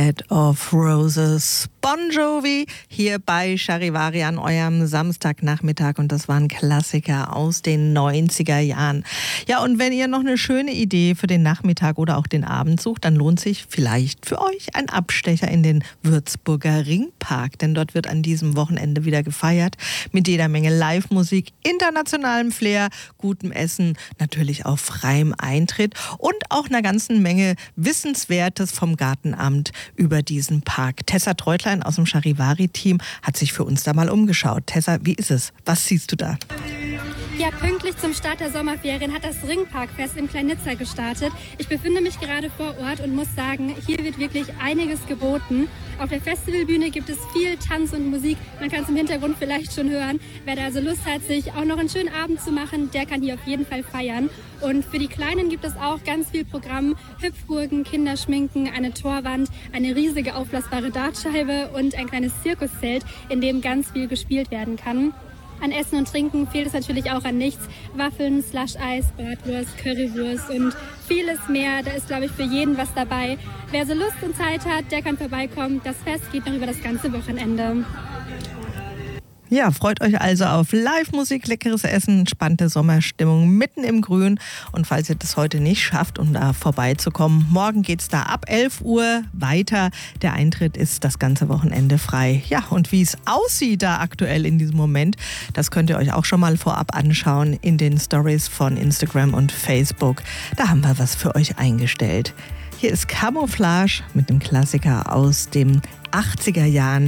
Bed of Roses. Bon Jovi hier bei Charivari an eurem Samstagnachmittag und das war ein Klassiker aus den 90er Jahren. Ja, und wenn ihr noch eine schöne Idee für den Nachmittag oder auch den Abend sucht, dann lohnt sich vielleicht für euch ein Abstecher in den Würzburger Ringpark, denn dort wird an diesem Wochenende wieder gefeiert mit jeder Menge Live-Musik, internationalem Flair, gutem Essen, natürlich auf freiem Eintritt und auch einer ganzen Menge Wissenswertes vom Gartenamt über diesen Park. Tessa Treutlein aus dem Charivari-Team hat sich für uns da mal umgeschaut. Tessa, wie ist es? Was siehst du da? Ja, pünktlich zum Start der Sommerferien hat das Ringparkfest in Klein-Nizza gestartet. Ich befinde mich gerade vor Ort und muss sagen, hier wird wirklich einiges geboten. Auf der Festivalbühne gibt es viel Tanz und Musik. Man kann es im Hintergrund vielleicht schon hören. Wer da also Lust hat, sich auch noch einen schönen Abend zu machen, der kann hier auf jeden Fall feiern. Und für die Kleinen gibt es auch ganz viel Programm. Hüpfburgen, Kinderschminken, eine Torwand, eine riesige aufblasbare Dartscheibe und ein kleines Zirkuszelt, in dem ganz viel gespielt werden kann. An Essen und Trinken fehlt es natürlich auch an nichts. Waffeln, Slush-Eis, Bratwurst, Currywurst und vieles mehr. Da ist, glaube ich, für jeden was dabei. Wer so Lust und Zeit hat, der kann vorbeikommen. Das Fest geht noch über das ganze Wochenende. Ja, freut euch also auf Live-Musik, leckeres Essen, entspannte Sommerstimmung mitten im Grün. Und falls ihr das heute nicht schafft, um da vorbeizukommen, morgen geht's da ab 11 Uhr weiter. Der Eintritt ist das ganze Wochenende frei. Ja, und wie es aussieht da aktuell in diesem Moment, das könnt ihr euch auch schon mal vorab anschauen in den Stories von Instagram und Facebook. Da haben wir was für euch eingestellt. Hier ist Camouflage mit dem Klassiker aus den 80er Jahren.